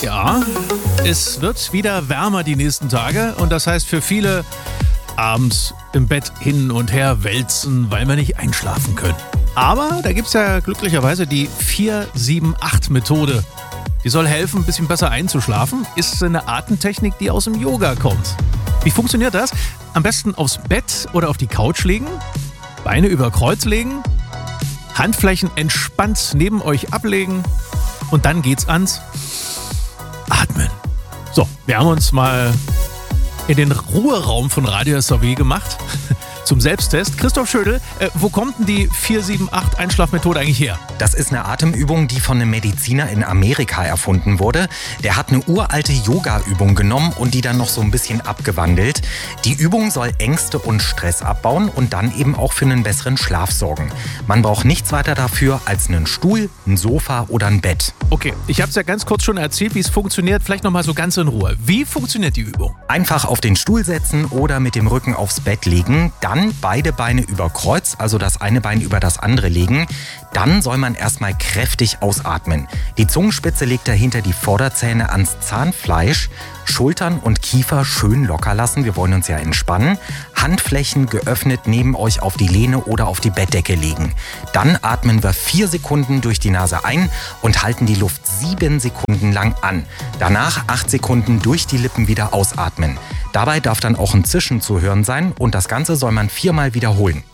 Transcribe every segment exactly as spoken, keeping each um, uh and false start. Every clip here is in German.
Ja, es wird wieder wärmer die nächsten Tage und das heißt für viele abends im Bett hin und her wälzen, weil wir nicht einschlafen können. Aber da gibt es ja glücklicherweise die vier sieben acht Methode. Die soll helfen, ein bisschen besser einzuschlafen. Ist eine Atemtechnik, die aus dem Yoga kommt. Wie funktioniert das? Am besten aufs Bett oder auf die Couch legen, Beine über Kreuz legen, Handflächen entspannt neben euch ablegen und dann geht's ans Atmen. So, wir haben uns mal in den Ruheraum von Radio S A W gemacht zum Selbsttest. Christoph Schödel, äh, wo kommt denn die vier sieben acht Einschlafmethode eigentlich her? Das ist eine Atemübung, die von einem Mediziner in Amerika erfunden wurde. Der hat eine uralte Yoga-Übung genommen und die dann noch so ein bisschen abgewandelt. Die Übung soll Ängste und Stress abbauen und dann eben auch für einen besseren Schlaf sorgen. Man braucht nichts weiter dafür als einen Stuhl, ein Sofa oder ein Bett. Okay, ich habe es ja ganz kurz schon erzählt, wie es funktioniert. Vielleicht noch mal so ganz in Ruhe. Wie funktioniert die Übung? Einfach auf den Stuhl setzen oder mit dem Rücken aufs Bett legen. Dann beide Beine über Kreuz, also das eine Bein über das andere legen. Dann soll man erstmal kräftig ausatmen. Die Zungenspitze legt dahinter die Vorderzähne ans Zahnfleisch. Schultern und Kiefer schön locker lassen. Wir wollen uns ja entspannen. Handflächen geöffnet neben euch auf die Lehne oder auf die Bettdecke legen. Dann atmen wir vier Sekunden durch die Nase ein und halten die Luft sieben Sekunden lang an. Danach acht Sekunden durch die Lippen wieder ausatmen. Dabei darf dann auch ein Zischen zu hören sein und das Ganze soll man viermal wiederholen.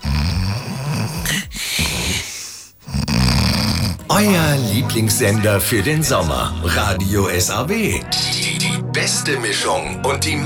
Euer Lieblingssender für den Sommer. Radio S A W. Die beste Mischung und die